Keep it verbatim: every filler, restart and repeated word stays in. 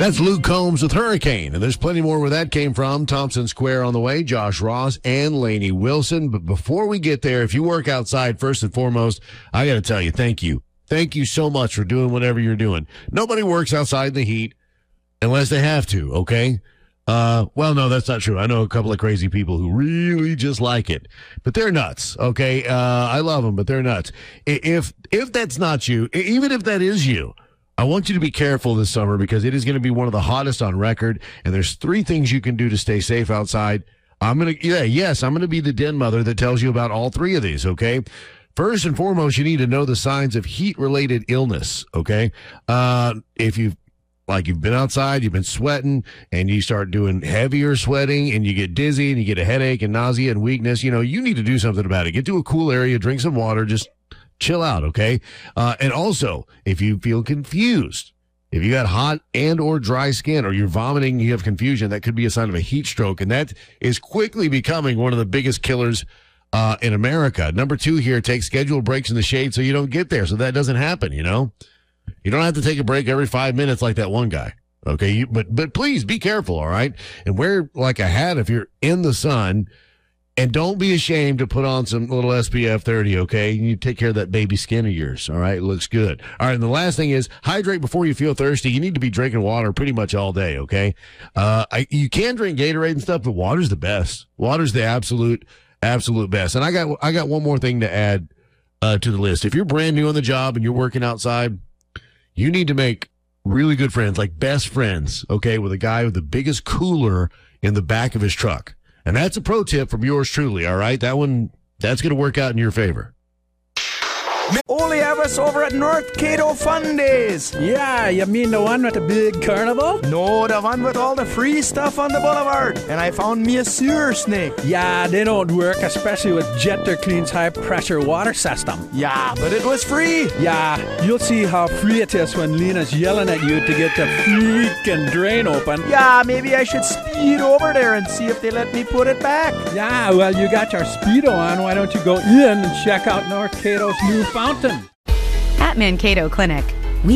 That's Luke Combs with Hurricane, and there's plenty more where that came from. Thompson Square on the way, Josh Ross and Lainey Wilson. But before we get there, if you work outside, first and foremost, I got to tell you, thank you. Thank you so much for doing whatever you're doing. Nobody works outside in the heat unless they have to, okay? Uh, well, no, that's not true. I know a couple of crazy people who really just like it, but they're nuts. Okay. Uh, I love them, but they're nuts. If, if that's not you, even if that is you, I want you to be careful this summer because it is going to be one of the hottest on record. And there's three things you can do to stay safe outside. I'm going to, yeah, yes, I'm going to be the den mother that tells you about all three of these. Okay. First and foremost, you need to know the signs of heat related illness. Okay. Uh, if you've, Like you've been outside, you've been sweating, and you start doing heavier sweating, and you get dizzy, and you get a headache and nausea and weakness, you know, you need to do something about it. Get to a cool area, drink some water, just chill out, okay? Uh, and also, if you feel confused, if you got hot and or dry skin, or you're vomiting, you have confusion, that could be a sign of a heat stroke, and that is quickly becoming one of the biggest killers uh, in America. Number two here, take scheduled breaks in the shade so you don't get there, so that doesn't happen, you know? You don't have to take a break every five minutes like that one guy. Okay. You, but, but please be careful. All right. And wear like a hat if you're in the sun, and don't be ashamed to put on some little S P F thirty. Okay. You take care of that baby skin of yours. All right. It looks good. All right. And the last thing is hydrate before you feel thirsty. You need to be drinking water pretty much all day. Okay. Uh, I, you can drink Gatorade and stuff, but water's the best. Water's the absolute, absolute best. And I got, I got one more thing to add, uh, to the list. If you're brand new on the job and you're working outside, you need to make really good friends, like best friends, okay, with a guy with the biggest cooler in the back of his truck. And that's a pro tip from yours truly, all right? That one, that's going to work out in your favor. Ole Elvis over at North Cato Fun Days. Yeah, you mean the one with the big carnival? No, the one with all the free stuff on the boulevard. And I found me a sewer snake. Yeah, they don't work, especially with Jetter Clean's high-pressure water system. Yeah, but it was free. Yeah, you'll see how free it is when Lena's yelling at you to get the freaking drain open. Yeah, maybe I should speed over there and see if they let me put it back. Yeah, well, you got your Speedo on. Why don't you go in and check out North Cato's new fountain? At Mankato Clinic,